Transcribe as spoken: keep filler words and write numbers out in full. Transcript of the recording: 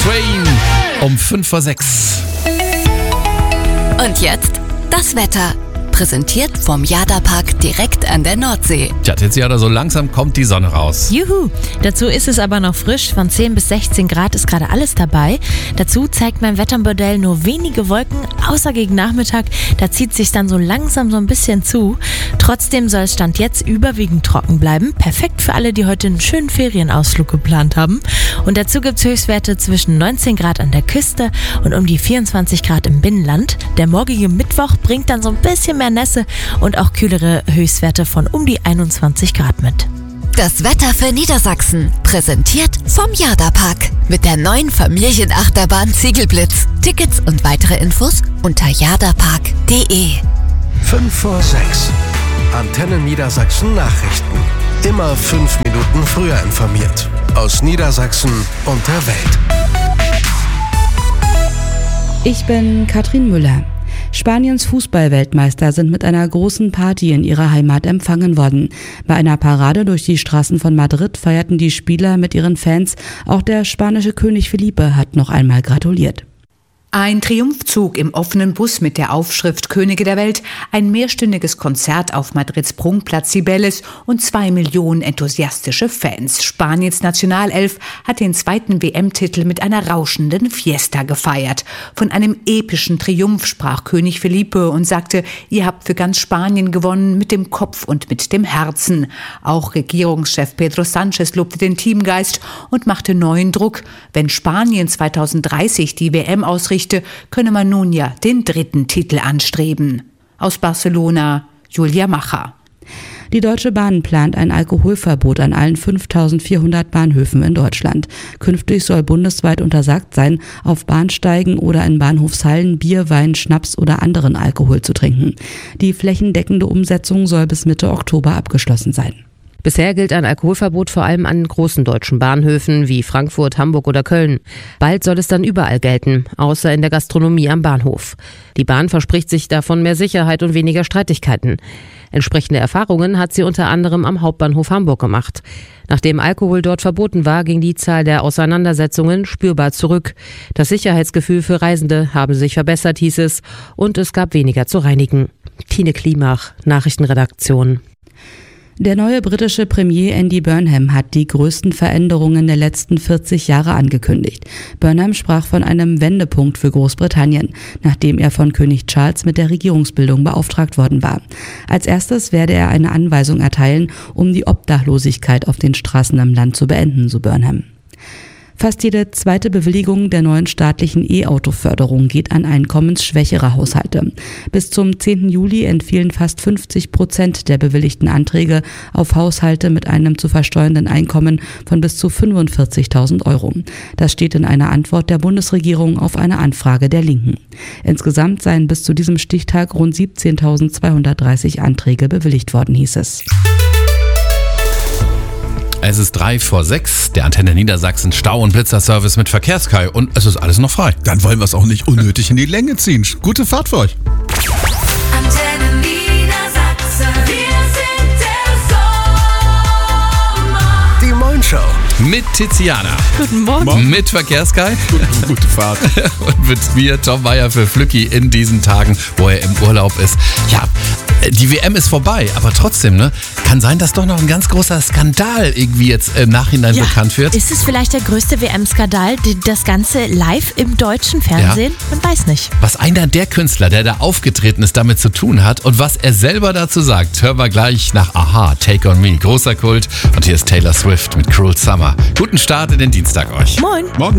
Twain um fünf vor sechs. Und jetzt das Wetter. Präsentiert vom Jada-Park direkt an der Nordsee. Tja, Tiziana, so langsam kommt die Sonne raus. Juhu! Dazu ist es aber noch frisch. Von zehn bis sechzehn Grad ist gerade alles dabei. Dazu zeigt mein Wettermodell nur wenige Wolken, außer gegen Nachmittag. Da zieht sich dann so langsam so ein bisschen zu. Trotzdem soll es Stand jetzt überwiegend trocken bleiben. Perfekt für alle, die heute einen schönen Ferienausflug geplant haben. Und dazu gibt es Höchstwerte zwischen neunzehn Grad an der Küste und um die vierundzwanzig Grad im Binnenland. Der morgige Mittwoch bringt dann so ein bisschen mehr Nässe und auch kühlere Höchstwerte von um die einundzwanzig Grad mit. Das Wetter für Niedersachsen, präsentiert vom Jada-Park. Mit der neuen Familienachterbahn Ziegelblitz. Tickets und weitere Infos unter jadapark punkt de. fünf vor sechs. Antenne Niedersachsen Nachrichten. Immer fünf Minuten früher informiert. Aus Niedersachsen und der Welt. Ich bin Katrin Müller. Spaniens Fußballweltmeister sind mit einer großen Party in ihrer Heimat empfangen worden. Bei einer Parade durch die Straßen von Madrid feierten die Spieler mit ihren Fans. Auch der spanische König Felipe hat noch einmal gratuliert. Ein Triumphzug im offenen Bus mit der Aufschrift Könige der Welt, ein mehrstündiges Konzert auf Madrids Prunkplatz Cibeles und zwei Millionen enthusiastische Fans. Spaniens Nationalelf hat den zweiten W M-Titel mit einer rauschenden Fiesta gefeiert. Von einem epischen Triumph sprach König Felipe und sagte, ihr habt für ganz Spanien gewonnen, mit dem Kopf und mit dem Herzen. Auch Regierungschef Pedro Sánchez lobte den Teamgeist und machte neuen Druck. Wenn Spanien zweitausenddreißig die W M ausrichtet, könne man nun ja den dritten Titel anstreben. Aus Barcelona, Julia Macher. Die Deutsche Bahn plant ein Alkoholverbot an allen fünftausendvierhundert Bahnhöfen in Deutschland. Künftig soll bundesweit untersagt sein, auf Bahnsteigen oder in Bahnhofshallen Bier, Wein, Schnaps oder anderen Alkohol zu trinken. Die flächendeckende Umsetzung soll bis Mitte Oktober abgeschlossen sein. Bisher gilt ein Alkoholverbot vor allem an großen deutschen Bahnhöfen wie Frankfurt, Hamburg oder Köln. Bald soll es dann überall gelten, außer in der Gastronomie am Bahnhof. Die Bahn verspricht sich davon mehr Sicherheit und weniger Streitigkeiten. Entsprechende Erfahrungen hat sie unter anderem am Hauptbahnhof Hamburg gemacht. Nachdem Alkohol dort verboten war, ging die Zahl der Auseinandersetzungen spürbar zurück. Das Sicherheitsgefühl für Reisende habe sich verbessert, hieß es, und es gab weniger zu reinigen. Tine Klimach, Nachrichtenredaktion. Der neue britische Premier Andy Burnham hat die größten Veränderungen der letzten vierzig Jahre angekündigt. Burnham sprach von einem Wendepunkt für Großbritannien, nachdem er von König Charles mit der Regierungsbildung beauftragt worden war. Als erstes werde er eine Anweisung erteilen, um die Obdachlosigkeit auf den Straßen im Land zu beenden, so Burnham. Fast jede zweite Bewilligung der neuen staatlichen E-Auto-Förderung geht an einkommensschwächere Haushalte. Bis zum zehnten Juli entfielen fast fünfzig Prozent der bewilligten Anträge auf Haushalte mit einem zu versteuernden Einkommen von bis zu fünfundvierzigtausend Euro. Das steht in einer Antwort der Bundesregierung auf eine Anfrage der Linken. Insgesamt seien bis zu diesem Stichtag rund siebzehntausendzweihundertdreißig Anträge bewilligt worden, hieß es. Es ist drei vor sechs, der Antenne Niedersachsen Stau- und Blitzerservice mit Verkehrskai und es ist alles noch frei. Dann wollen wir es auch nicht unnötig in die Länge ziehen. Gute Fahrt für euch. Antenne Niedersachsen, wir sind der Sommer. Die Moin Show. Mit Tiziana. Guten Morgen. Morgen. Mit Verkehrskai. Gute, gute Fahrt. Und mit mir, Tom Meyer, für Flücki in diesen Tagen, wo er im Urlaub ist. Ja, die W M ist vorbei, aber trotzdem, ne, kann sein, dass doch noch ein ganz großer Skandal irgendwie jetzt im Nachhinein Ja, bekannt wird. Ist es vielleicht der größte W M-Skandal, die- das Ganze live im deutschen Fernsehen? Man weiß nicht. Was einer der Künstler, der da aufgetreten ist, damit zu tun hat und was er selber dazu sagt, hören wir gleich nach Aha, Take on Me, großer Kult. Und hier ist Taylor Swift mit Cruel Summer. Guten Start in den Dienstag euch. Moin. Morgen.